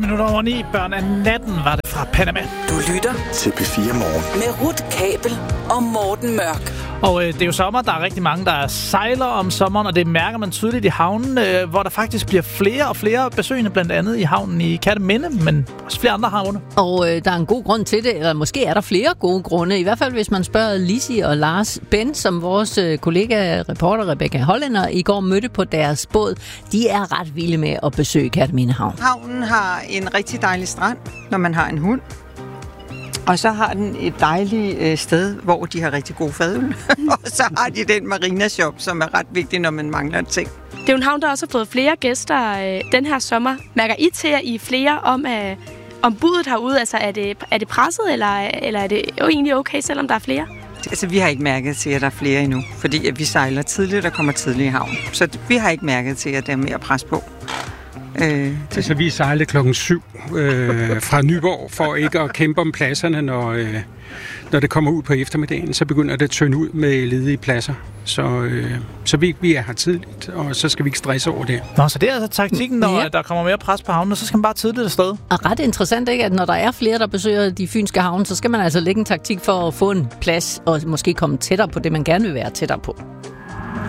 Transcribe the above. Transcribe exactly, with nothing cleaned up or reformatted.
minutter over ni. Børn af natten var det fra Panama. Du lytter til P fire Morgen med Ruth Kabel og Morten Mørk. Og øh, det er jo sommer, der er rigtig mange, der sejler om sommeren, og det mærker man tydeligt i havnen, øh, hvor der faktisk bliver flere og flere besøgende, blandt andet i havnen i Kerteminde, men også flere andre havne. Og øh, der er en god grund til det, eller måske er der flere gode grunde. I hvert fald, hvis man spørger Lizzie og Lars Ben, som vores øh, kollega, reporter Rebecca Hollænder, i går mødte på deres båd. De er ret vilde med at besøge Kerteminde Havn. Havnen har en rigtig dejlig strand, når man har en hund. Og så har den et dejligt øh, sted, hvor de har rigtig god fadøl. Og så har de den Marina Shop, som er ret vigtig, når man mangler en ting. Det er jo en havn, der også har fået flere gæster øh, den her sommer. Mærker I til, at I er flere om, øh, om budet herude? Altså, er det, er det presset, eller, eller er det jo egentlig okay, selvom der er flere? Altså, vi har ikke mærket til, at der er flere endnu. Fordi at vi sejler tidligt og kommer tidligt i havn. Så vi har ikke mærket til, at der er mere pres på. Øh, altså, vi sejlede klokken syv øh, fra Nyborg for ikke at kæmpe om pladserne, når, øh, når det kommer ud på eftermiddagen. Så begynder det at tynde ud med ledige pladser. Så, øh, så vi, vi er her tidligt, og så skal vi ikke stresse over det. Nå, så det er altså taktikken, når ja. der kommer mere pres på havnen, så skal man bare tidligt afsted. Og ret interessant, ikke, at når der er flere, der besøger de fynske havne, så skal man altså lægge en taktik for at få en plads og måske komme tættere på det, man gerne vil være tættere på.